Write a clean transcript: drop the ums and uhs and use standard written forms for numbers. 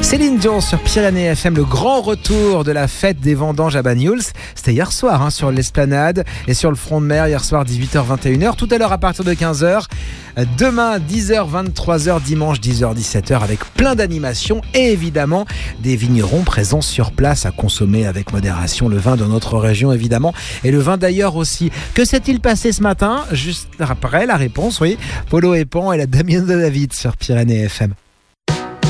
Céline Dion sur Pyrénées FM, le grand retour de la fête des vendanges à Banyuls. C'était hier soir sur l'esplanade et sur le front de mer, hier soir 18h-21h. Tout à l'heure à partir de 15h. Demain 10h-23h, dimanche 10h-17h avec plein d'animations et évidemment des vignerons présents sur place à consommer avec modération. Le vin de notre région évidemment et le vin d'ailleurs aussi. Que s'est-il passé ce matin? Juste après la réponse, oui. Polo et Pan et la Damien de David sur Pyrénées FM.